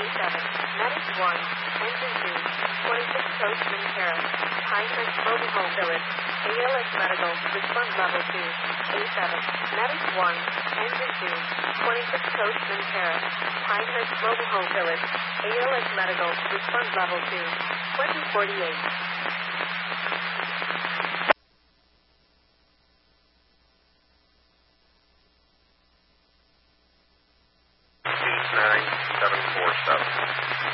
A7, Medic 1, Engine 2, 26 Coachman Terrace, Pinehurst Mobile Home Village, ALS Medical, Response Level 2, A7, Medic 1, Engine 2, 26 Coachman Terrace, Pinehurst Mobile Home Village, ALS Medical, Response Level 2, 2048.